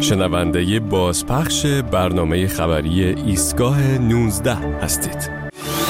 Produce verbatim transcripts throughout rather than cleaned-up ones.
شنونده بازپخش برنامه خبری ایستگاه نوزده هستید.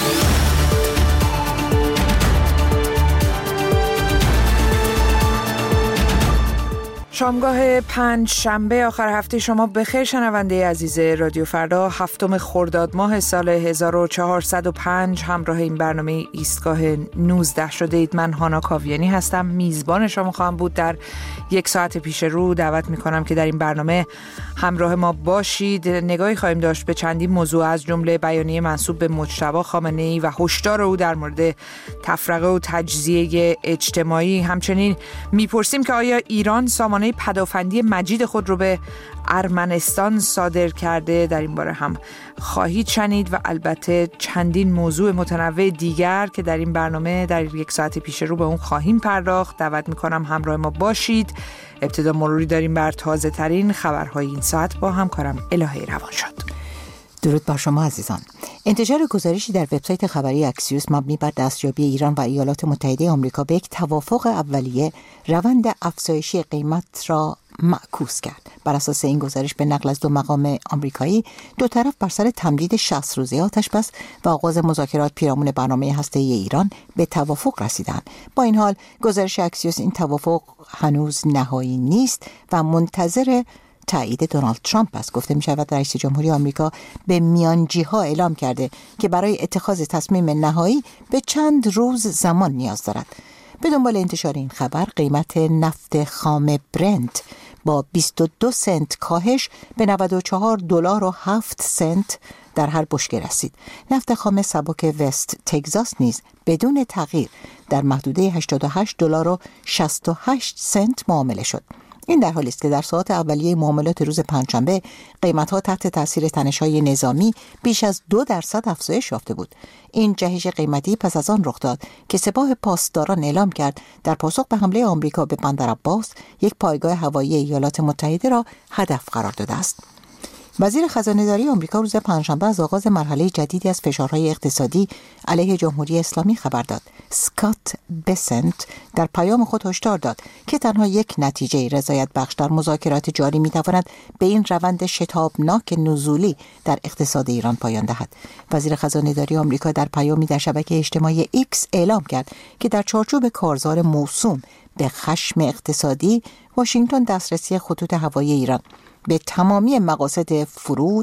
شامگاه پنج شنبه آخر هفته شما بخیر شنونده عزیز رادیو فردا، هفتم خرداد ماه سال هزار و چهارصد و پنج همراه این برنامه ایستگاه نوزده شده اید. من هانا کاویانی هستم، میزبان شما خواهم بود در یک ساعت پیش رو. دعوت میکنم که در این برنامه همراه ما باشید. نگاهی خواهیم داشت به چندین موضوع از جمله بیانیه منسوب به مجتبی خامنه‌ای و هشدار او در مورد تفرقه و تجزیه اجتماعی. همچنین میپرسیم که آیا ایران سامانه پدافندی مجید خود رو به ارمنستان صادر کرده؟ در این باره هم خواهید شنید و البته چندین موضوع متنوع دیگر که در این برنامه در یک ساعت پیش رو به اون خواهیم پرداخت. دعوت میکنم همراه ما باشید. ابتدا مروری داریم بر تازه ترین خبرهای این ساعت با همکارم الهه روانشاد. درود بر شما عزیزان. انتشار گزارشی در وبسایت خبری اکسیوس مبنی بر دستیابی ایران و ایالات متحده آمریکا به یک توافق اولیه روند افزایشی قیمت را معکوس کرد. بر اساس این گزارش به نقل از دو مقام آمریکایی، دو طرف بر سر تمدید شصت روزه آتش بس و آغاز مذاکرات پیرامون برنامه هسته‌ای ایران به توافق رسیدند. با این حال گزارش اکسیوس این توافق هنوز نهایی نیست و منتظر تایید دونالد ترامپ است. گفته می شود رئیس جمهوری آمریکا به میانجی‌ها اعلام کرده که برای اتخاذ تصمیم نهایی به چند روز زمان نیاز دارد. به دنبال انتشار این خبر، قیمت نفت خام برنت با بیست و دو سنت کاهش به نود و چهار دلار و هفت سنت در هر بشکه رسید. نفت خام سبک وست تگزاس نیز بدون تغییر در محدوده هشتاد و هشت دلار و شصت و هشت سنت معامله شد. این در حالی است که در ساعات اولیه معاملات روز پنجشنبه قیمت‌ها تحت تاثیر تنش‌های نظامی بیش از دو درصد افزایش یافته بود. این جهش قیمتی پس از آن رخ داد که سپاه پاسداران اعلام کرد در پاسخ به حمله آمریکا به بندرعباس یک پایگاه هوایی ایالات متحده را هدف قرار داده است. وزیر خزانه‌داری آمریکا روز پنجشنبه از آغاز مرحله جدیدی از فشارهای اقتصادی علیه جمهوری اسلامی خبر داد. اسکات بسنت در پیام خود هشدار داد که تنها یک نتیجه رضایت بخش در مذاکرات جاری می‌تواند به این روند شتابناک نزولی در اقتصاد ایران پایان دهد. وزیر خزانه‌داری آمریکا در پیامی در شبکه اجتماعی ایکس اعلام کرد که در چارچوب کارزار موسوم به خشم اقتصادی، واشنگتن دسترسی خطوط هوایی ایران به تمامی مقاصد فرود،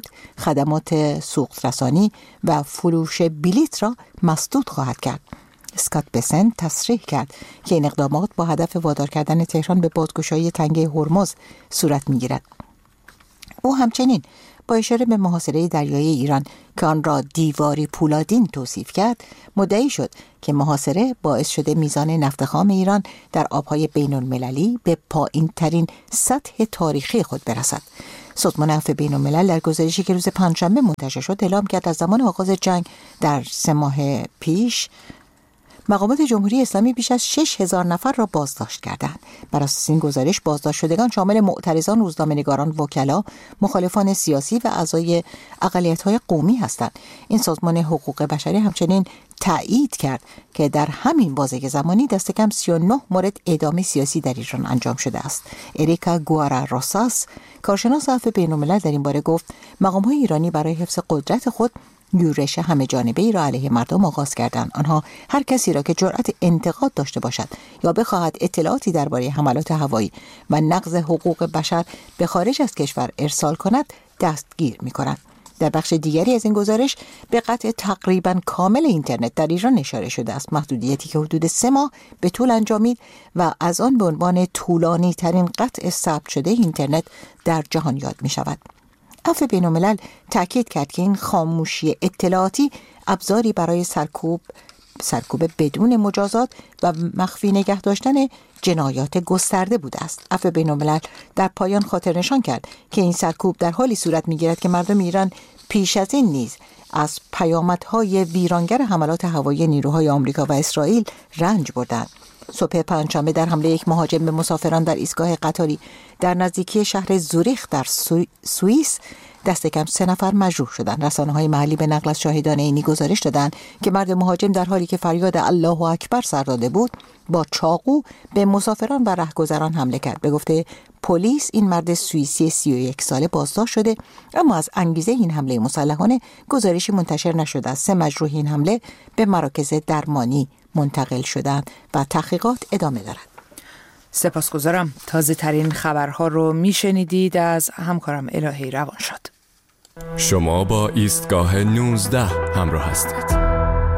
خدمات سوقت‌رسانی و فروش بلیط را مسدود خواهد کرد. اسکات بسنت تصریح کرد که این اقدامات با هدف وادار کردن تهران به بازگشایی تنگه هرمز صورت می‌گیرد. او همچنین با اشاره به محاصره دریایی ایران که آن را دیواری پولادین توصیف کرد، مدعی شد که محاصره باعث شده میزان نفت خام ایران در آبهای بین المللی به پایین ترین سطح تاریخی خود برسد. سازمان عفو بین الملل در گزارشی که روز پنجشنبه منتشر شد اعلام کرد از زمان آغاز جنگ در سه ماه پیش مقامات جمهوری اسلامی بیش از شش هزار نفر را بازداشت کردند. بر اساس این گزارش بازداشت شدگان شامل معترضان، روزنامه‌نگاران، وکلا، مخالفان سیاسی و اعضای اقلیت‌های قومی هستند. این سازمان حقوق بشری همچنین تایید کرد که در همین بازه زمانی دست کم سی و نه مورد اعدام سیاسی در ایران انجام شده است. اریکا گوارا روساس، کارشناس عفو بین‌الملل، در این باره گفت مقام‌های ایرانی برای حفظ قدرت خود یورش همه جانبه‌ای را علیه مردم آغاز کردند. آنها هر کسی را که جرأت انتقاد داشته باشد یا بخواهد اطلاعاتی درباره حملات هوایی و نقض حقوق بشر به خارج از کشور ارسال کند دستگیر می‌کنند. در بخش دیگری از این گزارش به قطع تقریباً کامل اینترنت در ایران اشاره شده است، محدودیتی که حدود سه ماه به طول انجامید و از آن به عنوان طولانی ترین قطع ثبت شده اینترنت در جهان یاد می شود. عفو بین‌الملل تاکید کرد که این خاموشی اطلاعاتی ابزاری برای سرکوب سرکوب بدون مجازات و مخفی نگه داشتن جنایات گسترده بوده است. عفو بین‌الملل در پایان خاطر نشان کرد که این سرکوب در حالی صورت می‌گیرد که مردم ایران پیش از این نیز از پیامدهای ویرانگر حملات هوایی نیروهای آمریکا و اسرائیل رنج بردند. صبح پنجشنبه در حمله یک مهاجم به مسافران در ایستگاه قطاری در نزدیکی شهر زوریخ در سو... سوئیس دست کم سه نفر مجروح شدند. رسانه‌های محلی به نقل از شاهدان عینی گزارش دادند که مرد مهاجم در حالی که فریاد الله اکبر سر داده بود با چاقو به مسافران و رهگذران حمله کرد. به گفته پلیس این مرد سوئیسی سی و یک ساله بازداشت شده، اما از انگیزه این حمله مسلحانه گزارشی منتشر نشده است. سه مجروح این حمله به مراکز درمانی منتقل شدند و تحقیقات ادامه دارد. سپاسگزارم. تازه ترین خبرها رو میشنیدید از همکارم الهی روانشاد. شما با ایستگاه نوزده همراه هستید.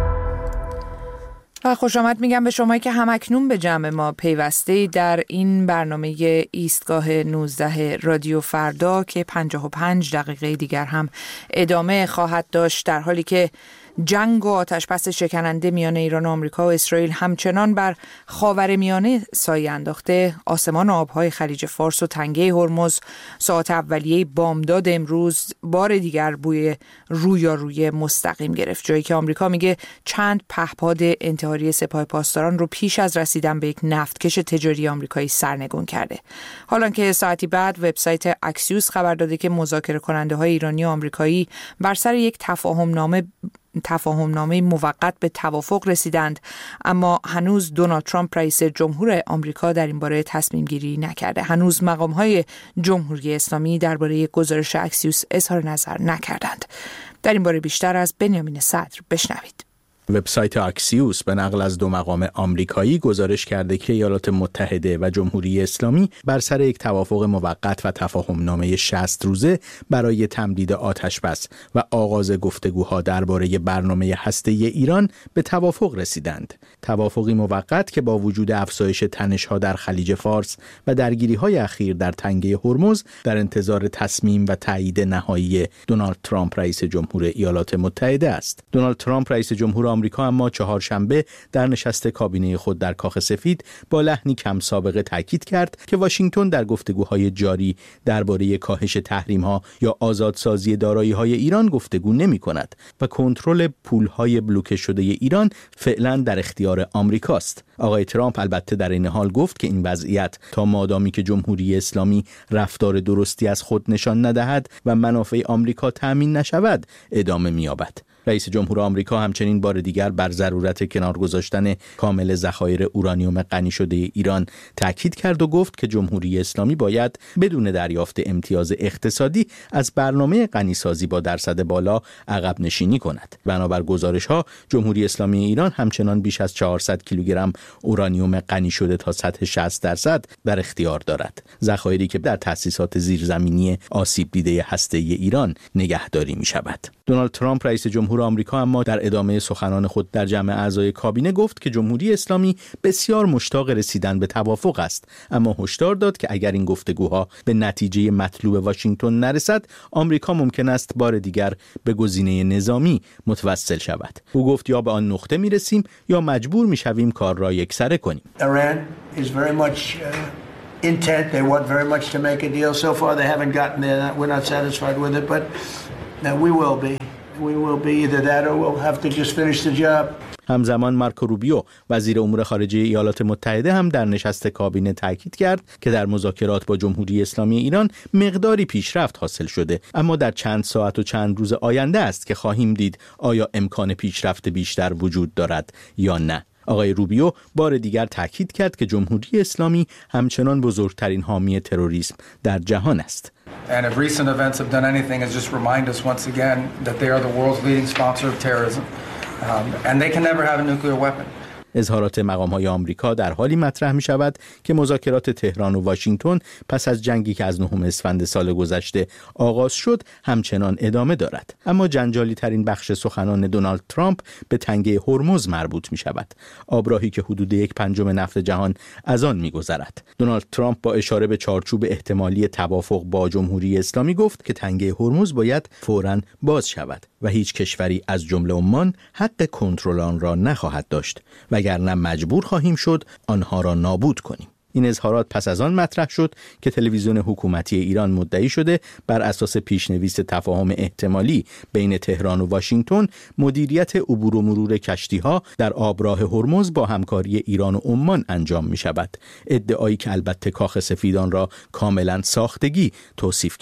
و خوش آمد میگم به شما که همکنون به جمع ما پیوسته در این برنامه ایستگاه نوزده رادیو فردا که پنجاه و پنج دقیقه دیگر هم ادامه خواهد داشت، در حالی که جنگ و آتشبس شکننده میان ایران و آمریکا و اسرائیل همچنان بر خاورمیانه سایه انداخته. آسمان و آبهای خلیج فارس و تنگه هرمز ساعت اولیه بامداد امروز بار دیگر بوی رویارویی مستقیم گرفت، جایی که آمریکا میگه چند پهپاد انتحاری سپاه پاسداران رو پیش از رسیدن به یک نفتکش تجاری آمریکایی سرنگون کرده. حالا که ساعتی بعد وبسایت اکسیوس خبر داده که مذاکره کننده های ایرانی و آمریکایی بر سر یک تفاهم نامه تفاهم نامه موقت به توافق رسیدند، اما هنوز دونالد ترامپ رئیس جمهور آمریکا در این باره تصمیم گیری نکرده. هنوز مقام‌های جمهوری اسلامی درباره گزارش اکسیوس اظهار نظر نکردند. در این باره بیشتر از بنیامین صدر بشنوید. وبسایت اکسیوس به نقل از دو مقام آمریکایی گزارش کرده که ایالات متحده و جمهوری اسلامی بر سر یک توافق موقت و تفاهمنامه شصت روزه برای تمدید آتشبس و آغاز گفتگوها درباره برنامه هسته‌ای ایران به توافق رسیدند. توافقی موقت که با وجود افزایش تنش‌ها در خلیج فارس و درگیری‌های اخیر در تنگه هرمز در انتظار تصمیم و تایید نهایی دونالد ترامپ رئیس جمهور ایالات متحده است. دونالد ترامپ رئیس جمهور آمریکا اما چهارشنبه در نشست کابینه خود در کاخ سفید با لحنی کم سابقه تاکید کرد که واشنگتن در گفتگوهای جاری درباره کاهش تحریم‌ها یا آزادسازی دارایی‌های ایران گفتگو نمی‌کند و کنترل پول‌های بلوکه شده ایران فعلا در اختیار آمریکاست. آقای ترامپ البته در این حال گفت که این وضعیت تا مادامی که جمهوری اسلامی رفتار درستی از خود نشان ندهد و منافع آمریکا تأمین نشود ادامه می‌یابد. رئیس جمهور آمریکا همچنین بار دیگر بر ضرورت کنار گذاشتن کامل ذخایر اورانیوم غنی شده ایران تاکید کرد و گفت که جمهوری اسلامی باید بدون دریافت امتیاز اقتصادی از برنامه غنیسازی با درصد بالا عقب نشینی کند. بنابر گزارش‌ها جمهوری اسلامی ایران همچنان بیش از چهارصد کیلوگرم اورانیوم غنی شده تا سطح شصت درصد در اختیار دارد، ذخایری که در تأسیسات زیرزمینی آسیب دیده هسته‌ای ایران نگهداری می‌شود. دونالد ترامپ رئیس جمهور آمریکا اما در ادامه سخنان خود در جمع اعضای کابینه گفت که جمهوری اسلامی بسیار مشتاق رسیدن به توافق است، اما هشدار داد که اگر این گفتگوها به نتیجه مطلوب واشنگتن نرسد، آمریکا ممکن است بار دیگر به گزینه نظامی متوسل شود. او گفت یا به آن نقطه میرسیم یا مجبور میشویم کار را یکسره کنیم. Iran is very much uh, intent. They want very much to make a deal. So far they haven't gotten there. We're not satisfied with it, but uh, we will be. We will be either that or we'll have to just finish the job. همزمان مارکو روبیو وزیر امور خارجه ایالات متحده هم در نشست کابینه تاکید کرد که در مذاکرات با جمهوری اسلامی ایران مقداری پیشرفت حاصل شده، اما در چند ساعت و چند روز آینده است که خواهیم دید آیا امکان پیشرفت بیشتر وجود دارد یا نه. آقای روبیو بار دیگر تاکید کرد که جمهوری اسلامی همچنان بزرگترین حامی تروریسم در جهان است. And if recent events have done anything is just remind us once again that they are the world's leading sponsor of terrorism, um, and they can never have a nuclear weapon. اظهارات مقام‌های آمریکا در حالی مطرح می‌شود که مذاکرات تهران و واشنگتن پس از جنگی که از نهم اسفند سال گذشته آغاز شد همچنان ادامه دارد. اما جنجالی ترین بخش سخنان دونالد ترامپ به تنگه هرمز مربوط می‌شود، آبراهی که حدود یک پنجم نفت جهان از آن می‌گذرد. دونالد ترامپ با اشاره به چارچوب احتمالی توافق با جمهوری اسلامی گفت که تنگه هرمز باید فوراً باز شود و هیچ کشوری از جمله عمان حق کنترل آن را نخواهد داشت، وگرنه مجبور خواهیم شد آنها را نابود کنیم. این اظهارات پس از آن مطرح شد که تلویزیون حکومتی ایران مدعی شده بر اساس پیشنویس تفاهم احتمالی بین تهران و واشنگتن مدیریت عبور و مرور کشتی‌ها در آبراه هرمز با همکاری ایران و عمان انجام می شود، ادعایی که البته کاخ سفید آن را کاملا ساختگی توصیف کرد.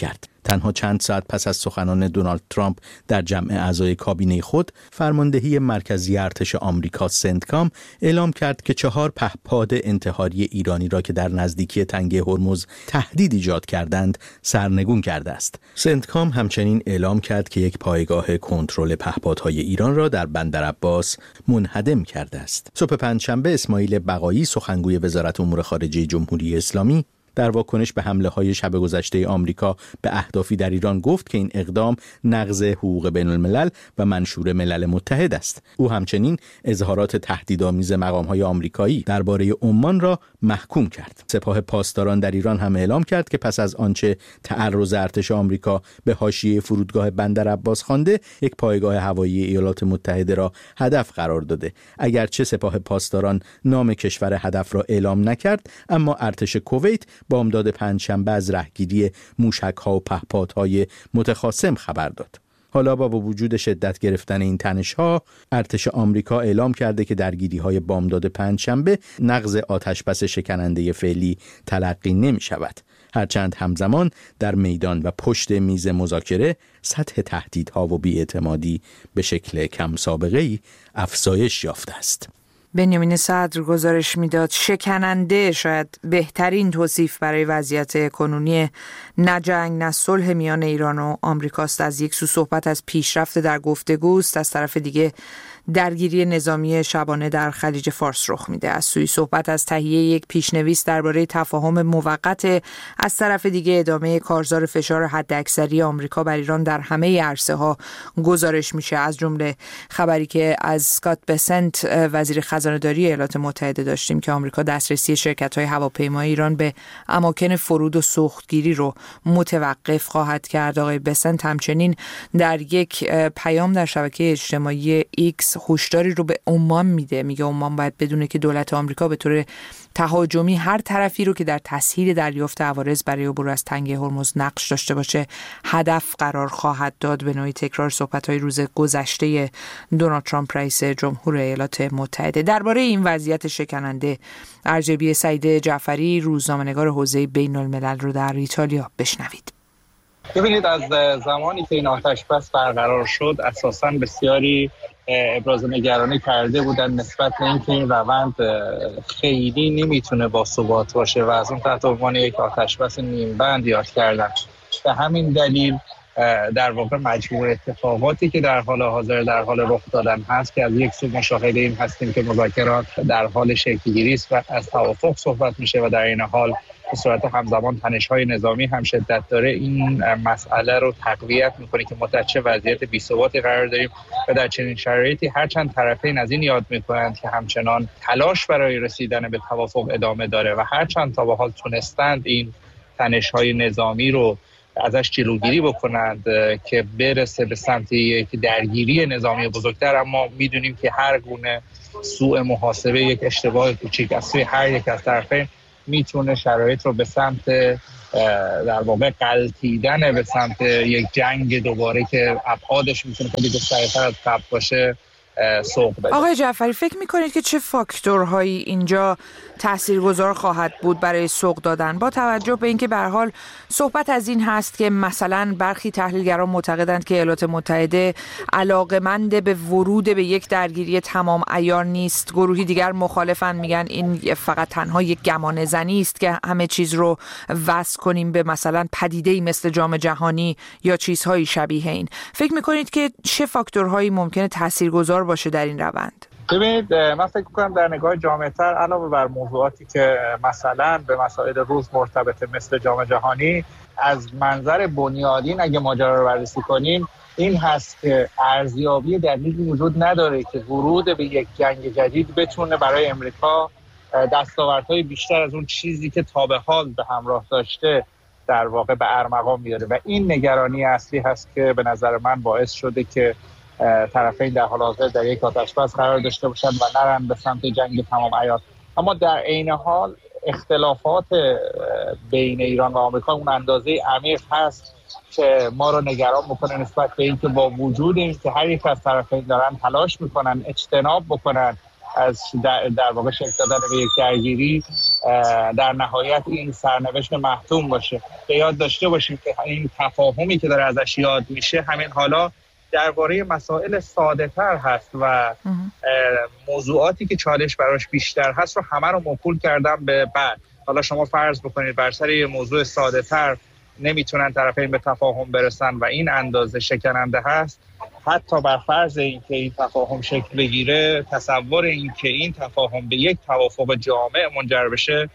تنها چند ساعت پس از سخنان دونالد ترامپ در جمع اعضای کابینه خود، فرماندهی مرکزی ارتش آمریکا سنتکام اعلام کرد که چهار پهپاد انتحاری ایرانی را که در نزدیکی تنگه هرمز تهدید ایجاد کردند سرنگون کرده است. سنتکام همچنین اعلام کرد که یک پایگاه کنترل پهپادهای ایران را در بندر عباس منهدم کرده است. صبح پنجشنبه اسماعیل بقایی سخنگوی وزارت امور خارجه جمهوری اسلامی در واکنش به حمله‌های شب گذشته آمریکا به اهدافی در ایران گفت که این اقدام نقض حقوق بین الملل و منشور ملل متحد است. او همچنین اظهارات تهدیدآمیز مقام‌های آمریکایی درباره عمان را محکوم کرد. سپاه پاسداران در ایران هم اعلام کرد که پس از آنچه تعرض ارتش آمریکا به حاشیه فرودگاه بندر عباس خوانده، یک پایگاه هوایی ایالات متحده را هدف قرار داده. اگرچه سپاه پاسداران نام کشور هدف را اعلام نکرد، اما ارتش کویت بامداد پنجشنبه از رهگیری موشک‌ها و پهپادهای متخاصم خبر داد. حالا با وجود شدت گرفتن این تنش‌ها، ارتش آمریکا اعلام کرده که درگیری‌های بامداد پنجشنبه نقض آتشبس شکننده فعلی تلقی نمی‌شود. هرچند همزمان در میدان و پشت میز مذاکره سطح تهدیدها و بی‌اعتمادی به شکل کم سابقه‌ای افزایش یافته است. بنیامین صدر گزارش میداد شکننده شاید بهترین توصیف برای وضعیت کنونی نه جنگ نه صلح میان ایران و آمریکاست. از یک سو صحبت از پیشرفت در گفتگوست، از طرف دیگه درگیری نظامی شبانه در خلیج فارس رخ میده. از سوی صحبت از تهیه یک پیشنویس درباره تفاهم موقت، از طرف دیگه ادامه کارزار فشار حداکثری آمریکا بر ایران در همه عرصه ها گزارش میشه. از جمله خبری که از اسکات بسنت وزیر خزانه‌داری ایالات متحده داشتیم که آمریکا دسترسی شرکت‌های هواپیمایی ایران به اماکن فرود و سوختگیری رو متوقف خواهد کرد. آقای بسنت همچنین در یک پیام در شبکه اجتماعی ایکس هشداری رو به عمان میده. میگه عمان باید بدونه که دولت آمریکا به طور تهاجمی هر طرفی رو که در تسهیل دریافت عوارض برای عبور از تنگه هرمز نقش داشته باشه هدف قرار خواهد داد. به نوعی تکرار صحبت‌های روز گذشته دونالد ترامپ رئیس جمهور ایالات متحده. درباره این وضعیت شکننده ارجبی سعید جعفری روزنامه‌نگار حوزه بین الملل رو در ایتالیا بشنوید. ببینید، از زمانی که این آتشبس برقرار شد اساساً بسیاری ابراز نگرانی کرده بودن نسبت به اینکه این روند خیلی نمیتونه با ثبات باشه و از اون تحت عنوان یک آتشبس نیم بند یاد کردن. به همین دلیل در واقع مجموع اتفاقاتی که در حال حاضر در حال رخ دادن هست که از یک سو مشاهده این هستیم که مذاکرات در حال شکل‌گیری است و از توافق صحبت میشه و در این حال به صورت همزمان تنش‌های نظامی هم شدت داره. این مسئله رو تقویت می‌کنه که ما در چه وضعیت بی‌ثباتی قرار داریم و در چنین شرایطی هرچند طرفین از این یاد می‌کنند که همچنان تلاش برای رسیدن به توافق ادامه داره و هرچند تا به حال تونستند این تنش‌های نظامی رو ازش جلوگیری بکنند که برسه به سمت یک درگیری نظامی بزرگتر، اما می‌دونیم که هر گونه سوء محاسبه یک اشتباه کوچیک از سوی هر یک از طرفین میتونه شرایط رو به سمت در واقع غلطیدن به سمت یک جنگ دوباره که ابعادش میتونه خیلی گسترتر از قبل باشه سوق بده. آقای جعفری، فکر میکنید که چه فاکتورهایی اینجا تاثیرگذار خواهد بود برای سوق دادن، با توجه به اینکه به هر حال صحبت از این هست که مثلا برخی تحلیلگران معتقدند که ایالات متحده علاقه‌مند به ورود به یک درگیری تمام عیار نیست، گروهی دیگر مخالفن، میگن این فقط تنها یک گمان زنی است که همه چیز رو وصل کنیم به مثلا پدیده‌ای مثل جام جهانی یا چیزهای شبیه این. فکر میکنید که چه فاکتورهایی ممکنه تاثیرگذار باشه در این روند؟ ببینید، من فکر می‌کنم در نگاه جامع‌تر علاوه بر موضوعاتی که مثلا به مسائل روز مرتبطه مثل جام جهانی، از منظر بنیادین اگه ماجرا رو بررسی کنیم این هست که ارزیابی دقیقی وجود نداره که ورود به یک جنگ جدید بتونه برای امریکا دستاوردهای بیشتر از اون چیزی که تا به حال به همراه داشته در واقع به ارمغان بیاره و این نگرانی اصلی هست که به نظر من باعث شده که طرفین در حال حاضر در یک آتشبس قرار داشته باشند و نرن به سمت جنگ تمام عیار. اما در عین حال اختلافات بین ایران و آمریکا اون اندازه عمیق هست که ما رو نگران میکنه نسبت به اینکه با وجود اینکه هر یک از طرفین دارن تلاش میکنن اجتناب بکنن از در, در واقع شکل دادن به یک درگیری در نهایت این سرنوشت محتوم باشه. به یاد داشته باشیم که این تفاهمی که داره ازش یاد میشه همین حالا درباره مسائل ساده تر هست و موضوعاتی که چالش براش بیشتر هست رو همه رو موکول کردم به بعد. حالا شما فرض بکنید بر سر یه موضوع ساده تر نمیتونن طرفین به تفاهم برسن و این اندازه شکننده هست، حتی بر فرض این که این تفاهم شکل بگیره، تصور این که این تفاهم به یک توافق جامع منجر بشه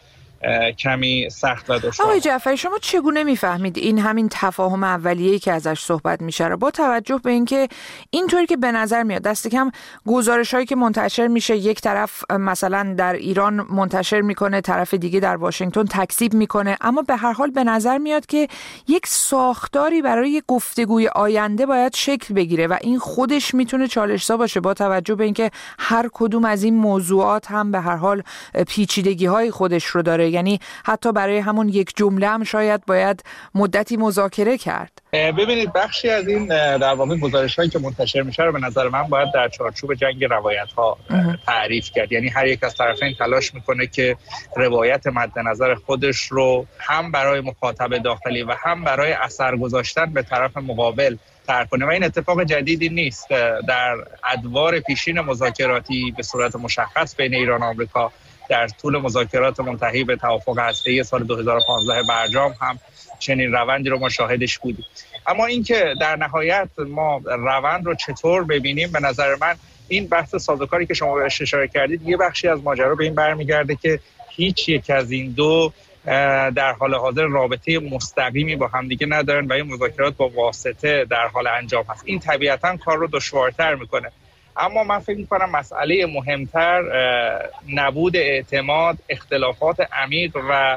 کمی سخت و دشوار. آقای جعفری شما چگونه میفهمید این همین تفاهم اولیه‌ای که ازش صحبت میشه رو با توجه به اینکه اینطوری که به نظر میاد دست کم گزارش‌هایی که منتشر میشه یک طرف مثلا در ایران منتشر میکنه، طرف دیگه در واشنگتن تکذیب میکنه، اما به هر حال به نظر میاد که یک ساختاری برای گفتگوی آینده باید شکل بگیره و این خودش میتونه چالش‌زا باشه با توجه به اینکه هر کدوم از این موضوعات هم به هر حال پیچیدگی‌های خودش رو داره. یعنی حتی برای همون یک جمله هم شاید باید مدتی مذاکره کرد. ببینید بخشی از این در واقع گزارش‌هایی که منتشر میشه رو به نظر من باید در چارچوب جنگ روایت‌ها تعریف کرد. یعنی هر یک از طرفین تلاش میکنه که روایت مد نظر خودش رو هم برای مخاطب داخلی و هم برای اثر گذاشتن به طرف مقابل طرح کنه و این اتفاق جدیدی نیست. در ادوار پیشین مذاکراتی به صورت مشخص بین ایران و آمریکا در طول مذاکرات منتهی به توافق هسته‌ای سال دو هزار و پانزده برجام هم چنین روندی رو ما شاهدش بودیم. اما اینکه در نهایت ما روند رو چطور ببینیم، به نظر من این بحث سازوکاری که شما بهش اشاره کردید یه بخشی از ماجرا به این برمیگرده که هیچ یک از این دو در حال حاضر رابطه مستقیمی با همدیگه ندارن و این مذاکرات با واسطه در حال انجام هست. این طبیعتاً کار رو دشوارتر میکنه. اما من فکر می‌کنم مسئله مهمتر نبود اعتماد، اختلافات عمیق و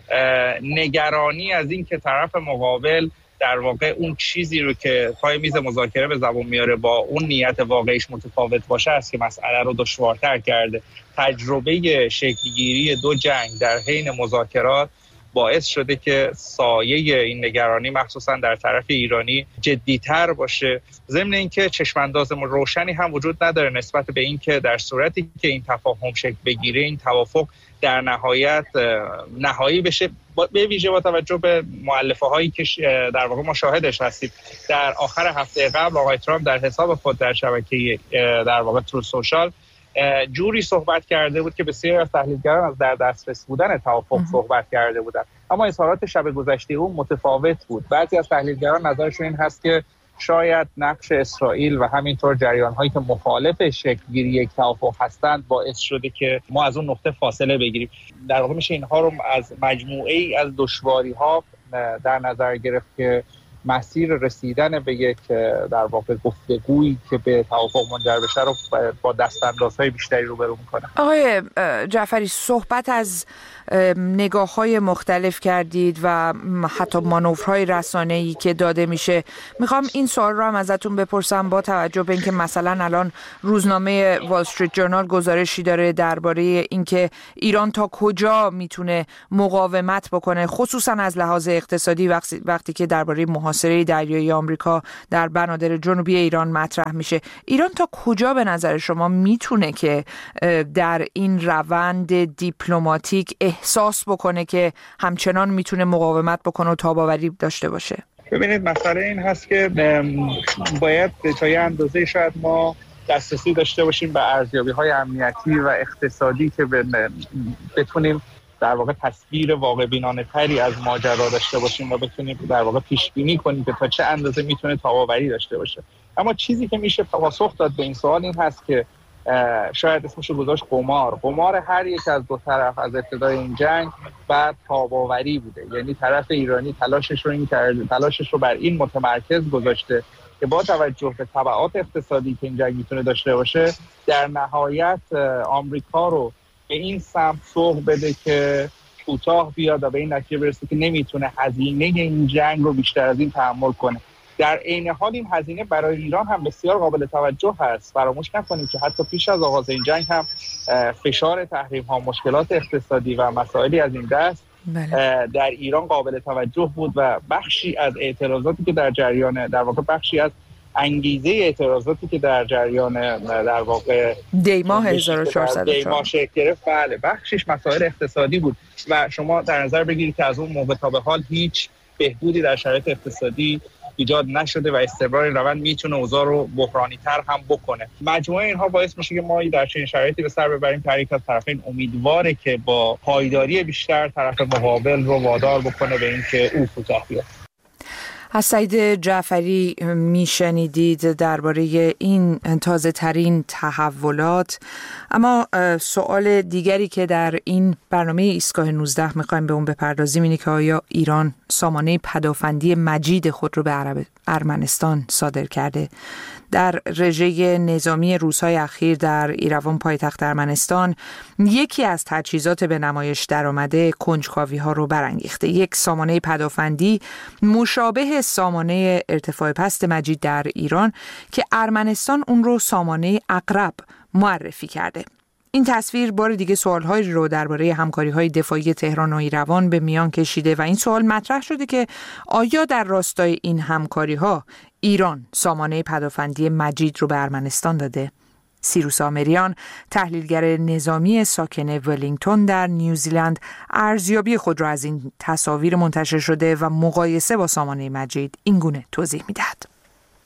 نگرانی از این که طرف مقابل در واقع اون چیزی رو که پای میز مذاکره به زبون میاره با اون نیت واقعیش متفاوت باشه است که مسئله رو دشوارتر کرده. تجربه شکلگیری دو جنگ در حین مذاکرات باعث شده که سایه این نگرانی مخصوصا در طرف ایرانی جدی‌تر باشه. ضمن اینکه چشم‌انداز روشنی هم وجود نداره نسبت به اینکه در صورتی که این تفاهم شکل بگیره این توافق در نهایت نهایی بشه، به ویژه با توجه به مؤلفه هایی که در واقع ما شاهدش هستیم. در آخر هفته قبل آقای ترامپ در حساب خود در شبکه در واقع ترو سوشال جوری صحبت کرده بود که بسیاری از تحلیلگران از در دسترس بودن توافق صحبت کرده بودند، اما اظهارات شب گذشته اون متفاوت بود. بعضی از تحلیلگران نظرشون این هست که شاید نقش اسرائیل و همینطور جریان‌هایی که مخالف شکل‌گیری یک توافق هستند باعث شده که ما از اون نقطه فاصله بگیریم. در واقع میشه اینها رو از مجموعه‌ای از دشواری‌ها در نظر گرفت که مسیر رسیدن به یک در واقع گفتگویی که به توافق منجر بشه رو با دستاندازهای بیشتری روبرو میکنه. آقای جعفری صحبت از نگاه‌های مختلف کردید و حتی مانورهای رسانه‌ای که داده میشه. میخوام این سوال رو هم ازتون بپرسم با توجه به اینکه مثلا الان روزنامه وال استریت جورنال گزارشی داره درباره اینکه ایران تا کجا میتونه مقاومت بکنه، خصوصا از لحاظ اقتصادی وقتی, وقتی که درباره محاصره دریایی آمریکا در بنادر جنوبی ایران مطرح میشه. ایران تا کجا به نظر شما میتونه که در این روند دیپلماتیک احساس بکنه که همچنان میتونه مقاومت بکنه و تاباوری داشته باشه؟ ببینید مسئله این هست که باید تا یه اندازه شاید ما دسترسی داشته باشیم به ارزیابی‌های امنیتی و اقتصادی که بتونیم در واقع تصویر واقع بینانه تری از ماجرا داشته باشیم و بتونیم در واقع پیش بینی کنیم که تا چه اندازه میتونه تاباوری داشته باشه. اما چیزی که میشه پاسخ داد به این سوال این هست که شاید اسمش رو گذاشت قمار. قمار هر یک از دو طرف از ابتدای این جنگ و تاباوری بوده. یعنی طرف ایرانی تلاشش رو این کرده، تلاشش رو بر این متمرکز گذاشته که با توجه به تبعات اقتصادی که این جنگ میتونه داشته باشه در نهایت آمریکا رو به این سمت سوق بده که کوتاه بیاد و به این نتیجه برسه که نمیتونه هزینه این جنگ رو بیشتر از این تحمل کنه. در عین حال این هزینه برای ایران هم بسیار قابل توجه هست. فراموش نکنیم که حتی پیش از آغاز این جنگ هم فشار تحریم ها، مشکلات اقتصادی و مسائلی از این دست بله. در ایران قابل توجه بود و بخشی از اعتراضاتی که در جریان در واقع بخشی از انگیزه اعتراضاتی که در جریان در واقع دی ماه هزار و چهارصد و چهار دی ماه شکل گرفت، بله بخشش مسائل اقتصادی بود و شما در نظر بگیرید که از اون موقع تا به حال هیچ بهبودی در شرایط اقتصادی ایجاد نشده و استمرار این روند میتونه اوضاع رو بحرانی تر هم بکنه. مجموعه اینها باعث میشه که ما در چنین شرایطی به سر ببریم که هر یک از طرفین امیدواره که با پایداری بیشتر طرف مقابل رو وادار بکنه به اینکه او کوتاه بیاد. از سعید جعفری میشنیدید درباره این تازه ترین تحولات. اما سوال دیگری که در این برنامه ایستگاه نوزده میخوایم به اون بپردازیم اینه که آیا ایران سامانه پدافندی مجید خود رو به عرب ارمنستان صادر کرده؟ در رژه نظامی روزهای اخیر در ایروان پایتخت ارمنستان یکی از تجهیزات به نمایش درآمده کنجکاوی ها رو برانگیخته. یک سامانه پدافندی مشابه سامانه ارتفاع پست مجید در ایران که ارمنستان اون رو سامانه عقرب معرفی کرده. این تصویر بار دیگه سوال‌هایی رو درباره همکاری‌های دفاعی تهران و ایروان به میان کشیده و این سوال مطرح شده که آیا در راستای این همکاری‌ها ایران سامانه پدافندی مجید رو به ارمنستان داده؟ سیروس آمریان، تحلیلگر نظامی ساکن ولینگتون در نیوزیلند، ارزیابی خود را از این تصاویر منتشر شده و مقایسه با سامانه مجید این گونه توضیح می‌دهد.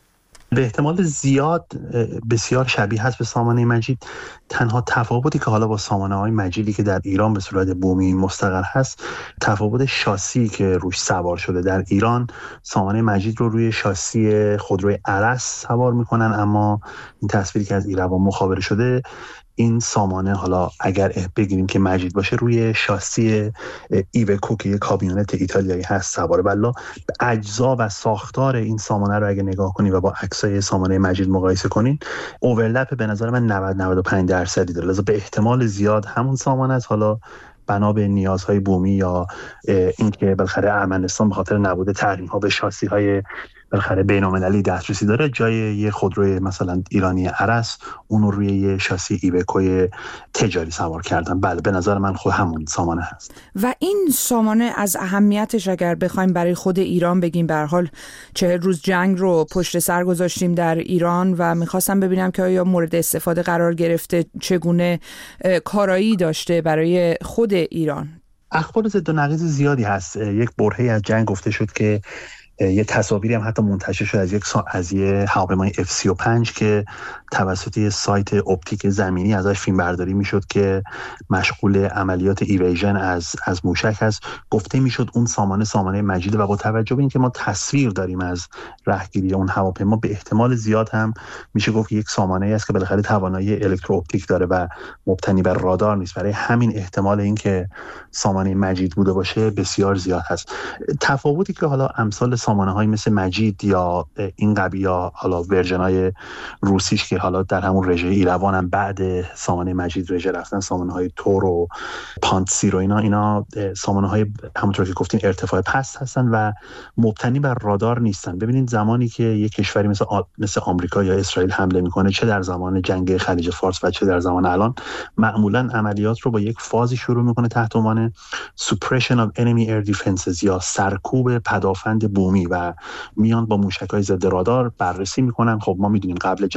به احتمال زیاد بسیار شبیه هست به سامانه مجید. تنها تفاوتی که حالا با سامانه های مجیدی که در ایران به صورت بومی مستقر هست، تفاوت شاسی که روش سوار شده. در ایران سامانه مجید رو روی شاسی خودروی ارس سوار میکنن، اما این تصویری که از ایروان مخابره شده، این سامانه حالا اگر بگیریم که مجید باشه روی شاسی ایوکو که یک کامیونت ایتالیایی هست سواره. والا اجزا و ساختار این سامانه رو اگه نگاه کنیم و با عکسای سامانه مجید مقایسه کنین، اورلپ به نظر من نود تا نود و پنج درصدی داره. لذا به احتمال زیاد همون سامانه است. حالا بنا به نیازهای بومی یا اینکه بالاخره ارمنستان به خاطر نبود تحریم‌ها به شاسی‌های بالاخره بین‌المللی دسترسی داره، جای یه خودروی مثلا ایرانی ارس اون رو روی یه شاسی ایوکوی تجاری سوار کردن. بله به نظر من خود همون سامانه هست. و این سامانه از اهمیتش اگر بخوایم برای خود ایران بگیم، به هر حال چهل روز جنگ رو پشت سر گذاشتیم در ایران و میخواستم ببینم که آیا مورد استفاده قرار گرفته، چگونه کارایی داشته برای خود ایران. اخبار ضد و نقیض زیادی هست. یک برهه‌ای از جنگ گفته شد که یه تصاویری هم حتی منتشر شد از یک سا... از یه هواپیمای اف سی و پنج که توسط یه سایت اپتیک زمینی ازش فیلم برداری میشد که مشغول عملیات ایویژن از از موشک هست. گفته میشد اون سامانه سامانه مجیده و با توجه به اینکه ما تصویر داریم از رهگیری اون هواپیما، به احتمال زیاد هم میشه گفت یک سامانه است که بالاخره توانایی الکترو اپتیک داره و مبتنی بر رادار نیست. برای همین احتمال اینکه سامانه مجید بوده باشه بسیار زیاد هست. تفاوتی که حالا امثال سامانه‌های مثل مجید یا این قبیل یا حالا ورژن‌های روسیش که حالا در همون رژه ایروان هم بعد سامانه مجید رژه رفتن، سامانه‌های تور و پانتسیر و اینا اینا سامانه‌های همونطور که گفتین ارتفاع پست هستن و مبتنی بر رادار نیستن. ببینید زمانی که یک کشوری مثل آ... مثل آمریکا یا اسرائیل حمله میکنه، چه در زمان جنگ خلیج فارس و چه در زمان الان، معمولاً عملیات رو با یک فازی شروع میکنه تحت عنوان suppression of enemy air defenses یا سرکوب پدافند بومی و میان با موشک‌های ضد رادار بررسی میکنن. خب ما میدونیم قبل